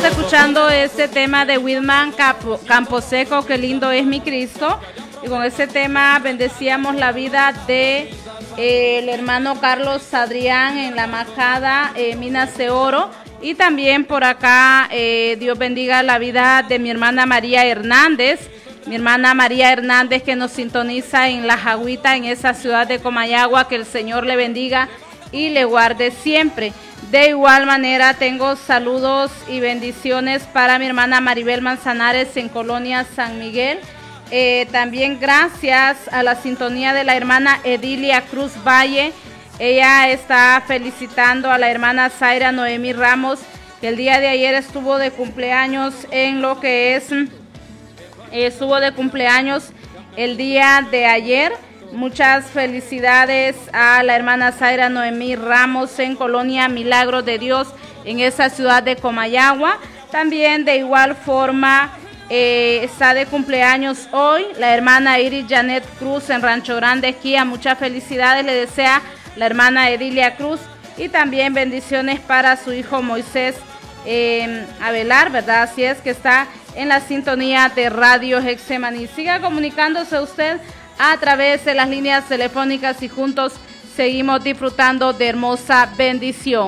escuchando este tema de Whitman Camposeco, Qué lindo es mi Cristo. Y con ese tema bendecíamos la vida de el hermano Carlos Adrián en la Majada Minas de Oro. Y también por acá, Dios bendiga la vida de mi hermana María Hernández. Mi hermana María Hernández que nos sintoniza en La Jagüita, en esa ciudad de Comayagua. Que el Señor le bendiga y le guarde siempre. De igual manera tengo saludos y bendiciones para mi hermana Maribel Manzanares en Colonia San Miguel. También gracias a la sintonía de la hermana Edilia Cruz Valle. Ella está felicitando a la hermana Zaira Noemí Ramos, que el día de ayer estuvo de cumpleaños en lo que es... estuvo de cumpleaños el día de ayer. Muchas felicidades a la hermana Zaira Noemí Ramos en Colonia Milagros de Dios, en esa ciudad de Comayagua. También de igual forma está de cumpleaños hoy la hermana Iris Janet Cruz en Rancho Grande, Kia. Muchas felicidades le desea la hermana Edilia Cruz, y también bendiciones para su hijo Moisés Avelar, ¿verdad? Así es, que está en la sintonía de Radio Getsemaní. Siga comunicándose usted a través de las líneas telefónicas y juntos seguimos disfrutando de hermosa bendición.